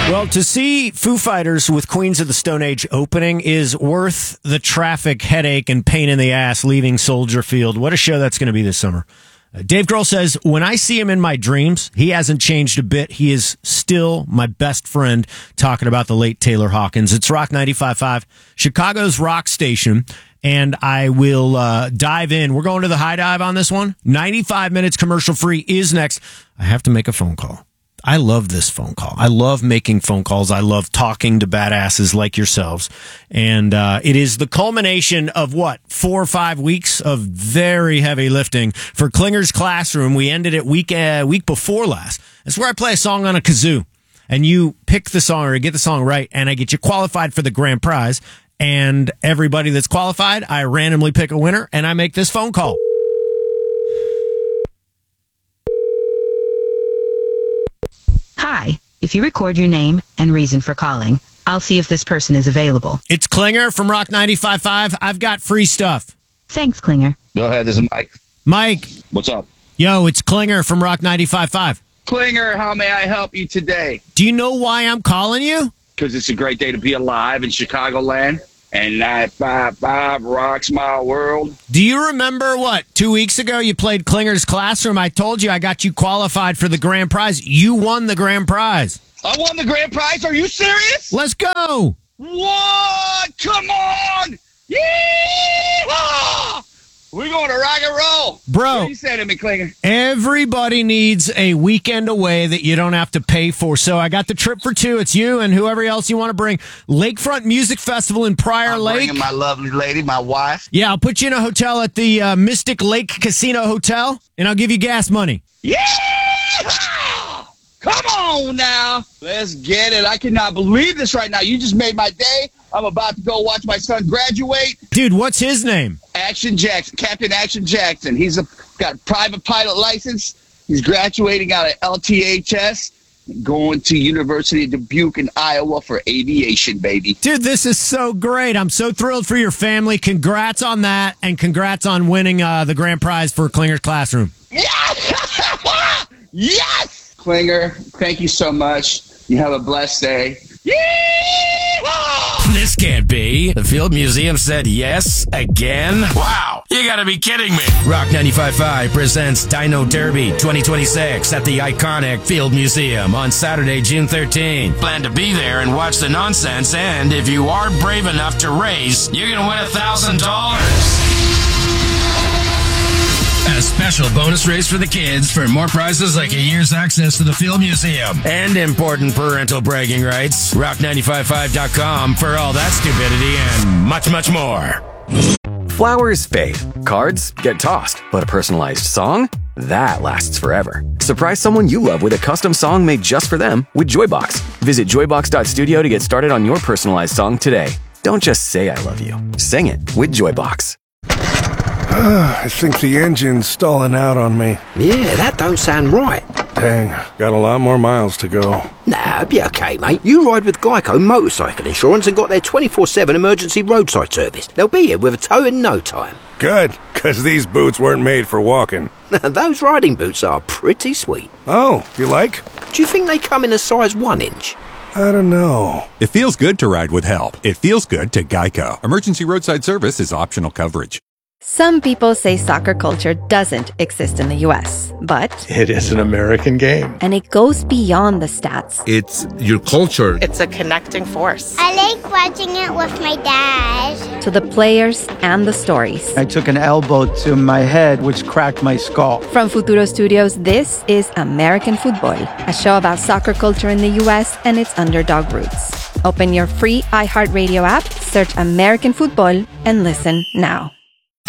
Well, to see Foo Fighters with Queens of the Stone Age opening is worth the traffic headache and pain in the ass leaving Soldier Field. What a show that's going to be this summer. Dave Grohl says, when I see him in my dreams, he hasn't changed a bit. He is still my best friend, talking about the late Taylor Hawkins. It's Rock 95.5, Chicago's rock station, and I will dive in. We're going to the high dive on this one. 95 minutes commercial free is next. I have to make a phone call. I love this phone call. I love making phone calls. I love talking to badasses like yourselves. And it is the culmination of 4 or 5 weeks of very heavy lifting for Klinger's Classroom. We ended it week before last. That's where I play a song on a kazoo. And you pick the song or get the song right, and I get you qualified for the grand prize. And everybody that's qualified, I randomly pick a winner, and I make this phone call. Hi, if you record your name and reason for calling, I'll see if this person is available. It's Klinger from Rock 95.5. I've got free stuff. Thanks, Klinger. Go ahead, this is Mike. Mike. What's up? Yo, it's Klinger from Rock 95.5. Klinger, how may I help you today? Do you know why I'm calling you? Because it's a great day to be alive in Chicagoland, and 95.5 rocks my world. Do you remember 2 weeks ago you played Klinger's Classroom? I told you I got you qualified for the grand prize. You won the grand prize. I won the grand prize? Are you serious? Let's go. What? Come on! Yeehaw! We're going to rock and roll. Bro, what are you saying to me, Klinger? Everybody needs a weekend away that you don't have to pay for. So I got the trip for two. It's you and whoever else you want to bring. Lakefront Music Festival in Prior Lake. Bringing my lovely lady, my wife. Yeah, I'll put you in a hotel at the Mystic Lake Casino Hotel, and I'll give you gas money. Yeah! Come on now. Let's get it. I cannot believe this right now. You just made my day. I'm about to go watch my son graduate. Dude, what's his name? Action Jackson, Captain Action Jackson. He's got a private pilot license. He's graduating out of LTHS, going to University of Dubuque in Iowa for aviation, baby. Dude, this is so great. I'm so thrilled for your family. Congrats on that, and congrats on winning the grand prize for Klinger's Classroom. Yes! Yes! Klinger, thank you so much. You have a blessed day. Yeehaw! This can't be. The Field Museum said yes again? Wow. You gotta be kidding me. Rock 95.5 presents Dino Derby 2026 at the iconic Field Museum on Saturday, June 13th. Plan to be there and watch the nonsense, and if you are brave enough to race, you're gonna win $1,000. A special bonus race for the kids for more prizes like a year's access to the Field Museum. And important parental bragging rights. Rock955.com for all that stupidity and much, much more. Flowers fade. Cards get tossed. But a personalized song? That lasts forever. Surprise someone you love with a custom song made just for them with Joybox. Visit joybox.studio to get started on your personalized song today. Don't just say I love you. Sing it with Joybox. I think the engine's stalling out on me. Yeah, that don't sound right. Dang, got a lot more miles to go. Nah, be okay, mate. You ride with Geico Motorcycle Insurance and got their 24/7 emergency roadside service. They'll be here with a tow in no time. Good, because these boots weren't made for walking. Those riding boots are pretty sweet. Oh, you like? Do you think they come in a size 1 inch? I don't know. It feels good to ride with help. It feels good to Geico. Emergency roadside service is optional coverage. Some people say soccer culture doesn't exist in the U.S., but it is an American game. And it goes beyond the stats. It's your culture. It's a connecting force. I like watching it with my dad. To the players and the stories. I took an elbow to my head, which cracked my skull. From Futuro Studios, this is American Football, a show about soccer culture in the U.S. and its underdog roots. Open your free iHeartRadio app, search American Football, and listen now.